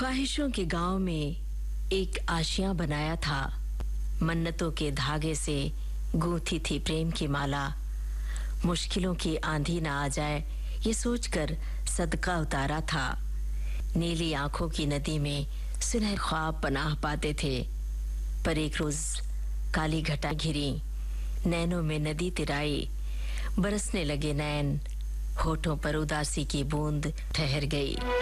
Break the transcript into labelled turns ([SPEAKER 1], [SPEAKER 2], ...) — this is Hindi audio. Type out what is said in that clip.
[SPEAKER 1] ख्वाहिशों के गांव में एक आशियां बनाया था। मन्नतों के धागे से गूंथी थी प्रेम की माला। मुश्किलों की आंधी ना आ जाए ये सोचकर सदका उतारा था। नीली आंखों की नदी में सुनहरे ख्वाब पनाह पाते थे। पर एक रोज काली घटा घिरी, नैनों में नदी तिराई, बरसने लगे नैन, होठों पर उदासी की बूंद ठहर गई।